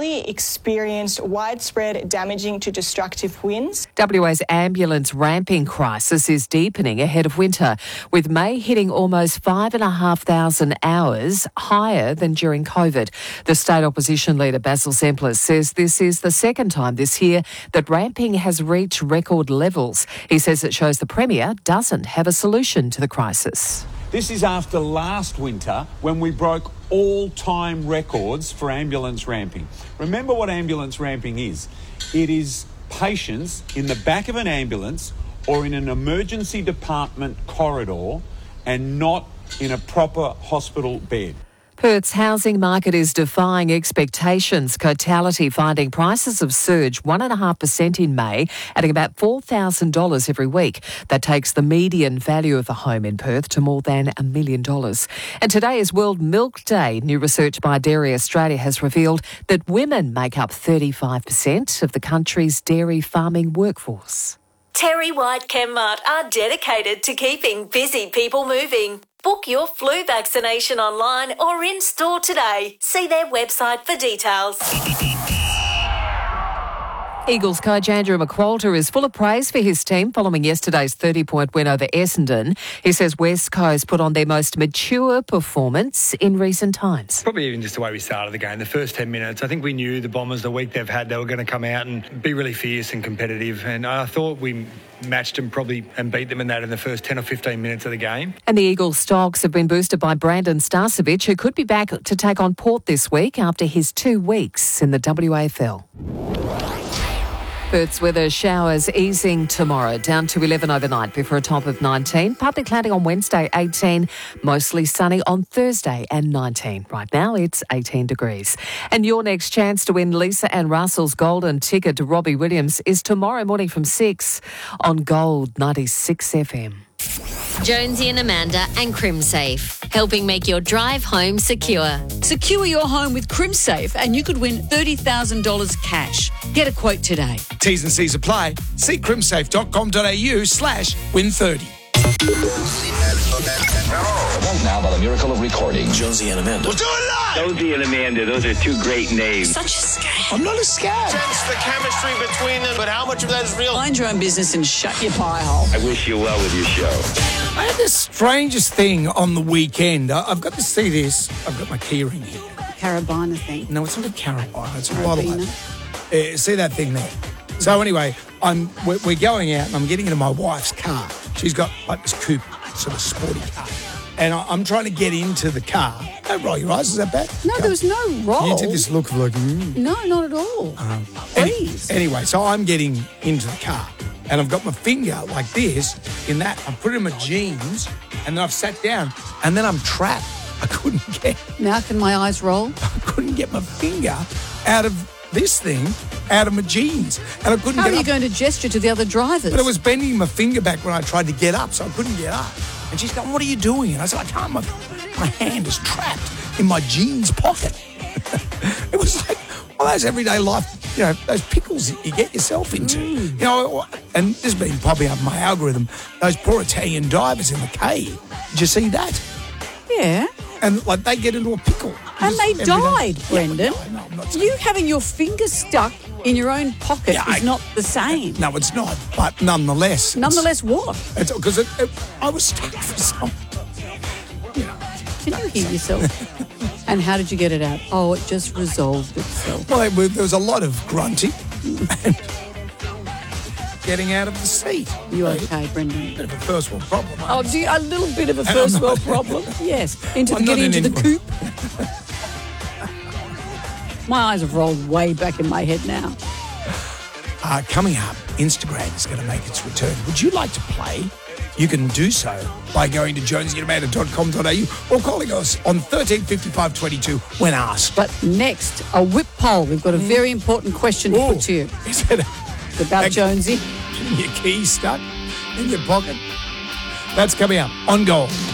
Valley experienced widespread damaging to destructive winds. WA's ambulance ramping crisis is deepening ahead of winter, with May hitting almost 5,500 hours higher than during COVID. The state opposition leader Basil Zemplis says this is the second time this year that ramping has reached record levels. He says it shows the Premier doesn't have a solution to the crisis. This is after last winter when we broke all-time records for ambulance ramping. Remember what ambulance ramping is. It is patients in the back of an ambulance or in an emergency department corridor and not in a proper hospital bed. Perth's housing market is defying expectations. Cotality finding prices have surged 1.5% in May, adding about $4,000 every week. That takes the median value of a home in Perth to more than $1 million. And today is World Milk Day. New research by Dairy Australia has revealed that women make up 35% of the country's dairy farming workforce. Terry White Chemmart are dedicated to keeping busy people moving. Book your flu vaccination online or in-store today. See their website for details. Eagles coach Andrew McQualter is full of praise for his team following yesterday's 30-point win over Essendon. He says West Coast put on their most mature performance in recent times. Probably even just the way we started the game, the first 10 minutes. I think we knew the Bombers, the week they've had, they were going to come out and be really fierce and competitive. And I thought we matched them probably and beat them in the first 10 or 15 minutes of the game. And the Eagles stocks have been boosted by Brandon Starcevic, who could be back to take on Port this week after his 2 weeks in the WAFL. Perth's weather, showers easing tomorrow, down to 11 overnight before a top of 19. Partly cloudy on Wednesday, 18. Mostly sunny on Thursday and 19. Right now, it's 18 degrees. And your next chance to win Lisa Ann Russell's golden ticket to Robbie Williams is tomorrow morning from 6 on Gold 96 FM. Jonesy and Amanda and CrimSafe, helping make your drive home secure. Secure your home with CrimSafe and you could win $30,000 cash. Get a quote today. T's and C's apply. See crimsafe.com.au/win30. Now, by the miracle of recording, Jonesy and Amanda. We'll do it live! Jonesy and Amanda, those are two great names. Such a scam. I'm not a scab. Sense the chemistry between them, but how much of that is real? Mind your own business and shut your pie hole. I wish you well with your show. I had the strangest thing on the weekend. I've got to see this. I've got my keyring here. Carabiner thing. No, it's not a carabiner. It's a bottle. Carabiner. See that thing there? So anyway, we're going out and I'm getting into my wife's car. She's got like this coupe, sort of sporty car. And I'm trying to get into the car. Don't roll your eyes, is that bad? No, there was no roll. You did this look of like... No, not at all. Please. Anyway, so I'm getting into the car and I've got my finger like this in that. I put it in my jeans and then I've sat down and then I'm trapped. I couldn't get... Now can my eyes roll? I couldn't get my finger out of this thing, out of my jeans. And I couldn't How get are you up. going to gesture to the other drivers? But I was bending my finger back when I tried to get up, so I couldn't get up. And she's going, what are you doing? And I said, I can't. My hand is trapped in my jeans pocket. It was like all those everyday life, those pickles that you get yourself into. And this has been popping up in my algorithm, those poor Italian divers in the cave. Did you see that? Yeah. And like they get into a pickle. And they died, Brendan. Yeah, no, I'm not saying You having your finger stuck in your own pocket is not the same. No, it's not. But nonetheless. Nonetheless, what? It's because I was stuck for some. Can you hear yourself? And how did you get it out? Oh, it just resolved itself. Well, there was a lot of grunting and getting out of the seat. You okay, Brendan? Bit of a first world problem. Oh, do you, a little bit of a first world problem? Yes. Getting into the coop. My eyes have rolled way back in my head now. Coming up, Instagram is going to make its return. Would you like to play? You can do so by going to jonesyandamanda.com.au or calling us on 135522 when asked. But next, a whip poll. We've got a very important question to put to you. Is it It's about Jonesy. Your keys stuck in your pocket? That's coming up on Gold.